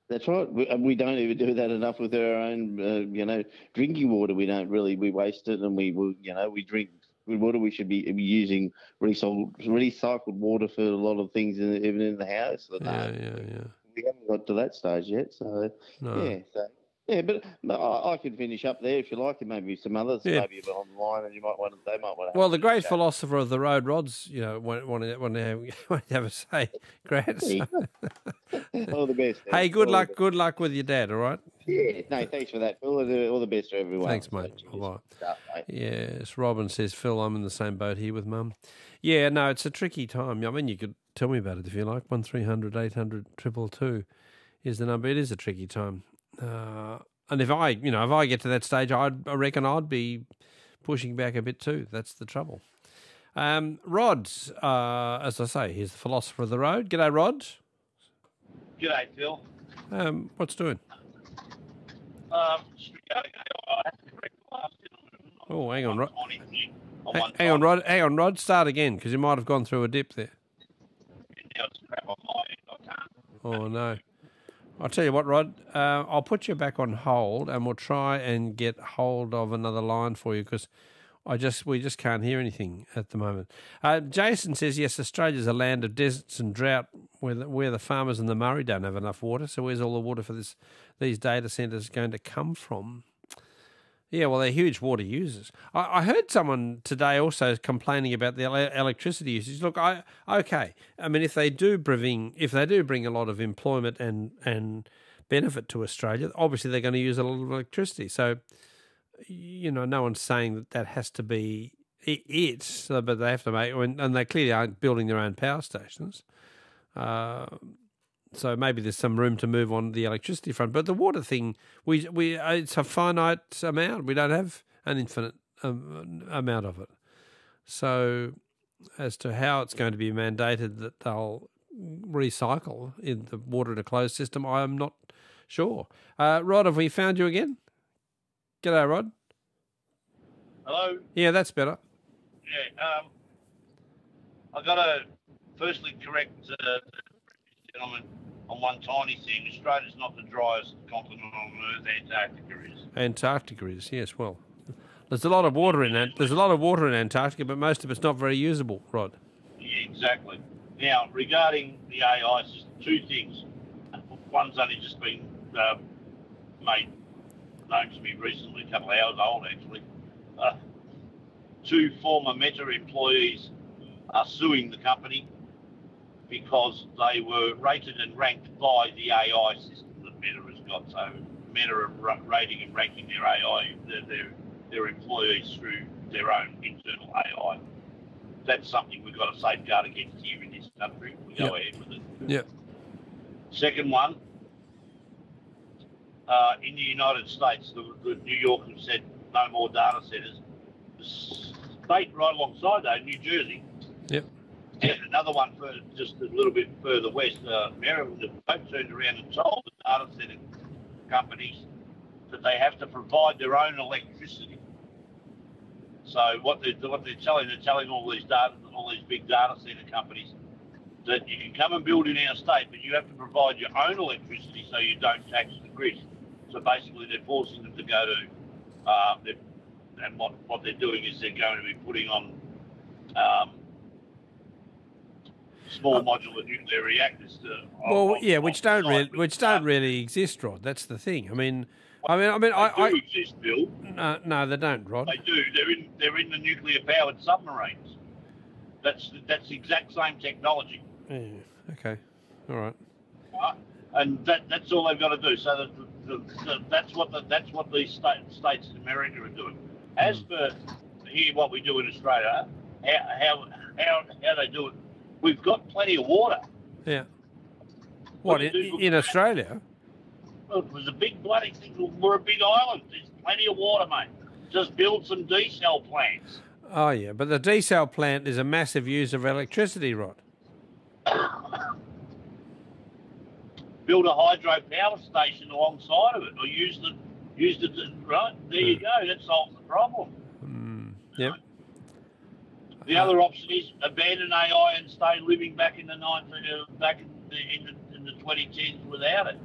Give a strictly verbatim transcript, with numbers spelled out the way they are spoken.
That's right. We, and we don't even do that enough with our own, uh, you know, drinking water. We don't really, we waste it and we, we you know, we drink good water. We should be, be using recycled, recycled water for a lot of things, in, even in the house. And, Yeah, uh, yeah, we, yeah. we haven't got to that stage yet. So, No. yeah. So, yeah, but I, I can finish up there if you like, and maybe some others, Yeah. maybe online, and you might want to, they might want to have Well, a the bit of a great chat. philosopher of the road, Rod's, you know, want, want, to, want, to, have, want to have a say, Grant. There you So. go. All the best. Ed. Hey, good All the luck. best. Good luck with your dad. All right. Yeah, no, thanks for that, Phil. All the, all the best to everyone. Thanks, So, mate. cheers. Bye-bye. Start, mate. Yes, Robin says, Phil, I'm in the same boat here with Mum. Yeah, no, it's a tricky time. I mean, you could tell me about it if you like. one three hundred eight hundred two two two is the number. It is a tricky time. Uh, and if I, you know, if I get to that stage, I'd, I reckon I'd be pushing back a bit too. That's the trouble. Um, Rod, uh, as I say, he's the philosopher of the road. G'day, Rod. G'day, Phil. Um, what's doing? Um, Oh, hang on, Rod. On Hang, one hang on, time. Rod. Hang on, Rod. Start again because you might have gone through a dip there. Now it's crap on my end. I can't. Oh, no. I'll tell you what, Rod, uh, I'll put you back on hold and we'll try and get hold of another line for you because I just we just can't hear anything at the moment. Uh, Jason says, yes, Australia's a land of deserts and drought where the, where the farmers in the Murray don't have enough water. So where's all the water for this these data centres going to come from? Yeah, well, they're huge water users. I, I heard someone today also complaining about the ele- electricity usage. Look, I okay. I mean, if they do bring if they do bring a lot of employment and and benefit to Australia, obviously they're going to use a lot of electricity. So, you know, no one's saying that that has to be it. it so, but they have to make, and they clearly aren't building their own power stations. Uh, So maybe there's some room to move on the electricity front, but the water thing, we we it's a finite amount. We don't have an infinite um, amount of it. So, as to how it's going to be mandated that they'll recycle in the water in a closed system, I am not sure. Uh, Rod, have we found you again? G'day, Rod. Hello? Yeah, that's better. Yeah, um, I got to firstly correct uh, the gentleman on one tiny thing. Australia's not the driest continent on Earth. Antarctica is. Antarctica is, yes. Well, there's a lot of water in that. There's a lot of water in Antarctica, but most of it's not very usable, Rod. Yeah, exactly. Now, regarding the A I system, two things. One's only just been uh, made known to me recently, a couple of hours old actually. Uh, two former Meta employees are suing the company because they were rated and ranked by the A I system that Meta has got. So Meta are rating and ranking their A I, their, their, their employees through their own internal A I. That's something we've got to safeguard against here in this country. We go Yep. ahead with it. Yeah. Second one, uh, in the United States, the, the New York have said no more data centres. The state right alongside that, New Jersey, Yep. and another one for just a little bit further west, uh, Maryland, have both turned around and told the data centre companies that they have to provide their own electricity. So what they're, what they're telling, they're telling all these data, all these big data centre companies that you can come and build in our state, but you have to provide your own electricity so you don't tax the grid. So basically, they're forcing them to go to, uh, and what, what they're doing is they're going to be putting on um, small modular nuclear reactors. To, Well, on, yeah, on which don't site really, with which the data. don't really exist, Rod. That's the thing. I mean, I mean, I mean, I, They I do exist, Bill. no, no, they don't, Rod. They do. They're in. They're in the nuclear-powered submarines. That's that's the exact same technology. Yeah. Okay. All right. Right? And that that's all they've got to do. So that the, the, the, that's what the, that's what these state, states in America are doing. As Mm. for here, what we do in Australia, how how how, how they do it, we've got plenty of water. Yeah. What What do in, you do? in Australia? Well, it was a big bloody thing. We're a big island. There's plenty of water, mate. Just build some desal plants. Oh yeah, but the desal plant is a massive user of electricity, Rod. Build a hydro power station alongside of it, or use the use the right. There you go. That solves the problem. Mm. Yep. The Uh, other option is abandon A I and stay living back in the nineteen, uh, back in the, in the in the twenty tens without it.